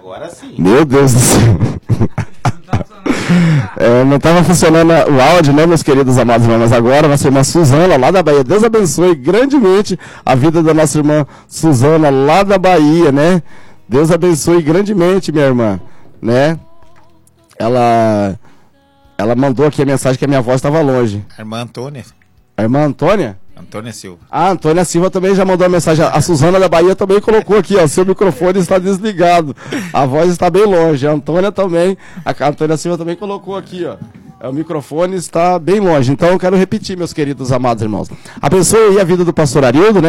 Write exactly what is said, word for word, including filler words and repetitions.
Agora sim. Meu Deus do céu. É, não estava funcionando o áudio, né, meus queridos amados irmãos? Mas agora nossa irmã Suzana, lá da Bahia. Deus abençoe grandemente a vida da nossa irmã Suzana, lá da Bahia, né? Deus abençoe grandemente, minha irmã, né? Ela, ela mandou aqui a mensagem que a minha voz estava longe. A irmã Antônia. A irmã Antônia? Antônia Silva. Ah, Antônia Silva também já mandou a mensagem. A Suzana da Bahia também colocou aqui, ó. Seu microfone está desligado. A voz está bem longe. A Antônia também. A Antônia Silva também colocou aqui, ó. O microfone está bem longe. Então eu quero repetir, meus queridos amados irmãos. Abençoe aí a vida do pastor Arildo, né?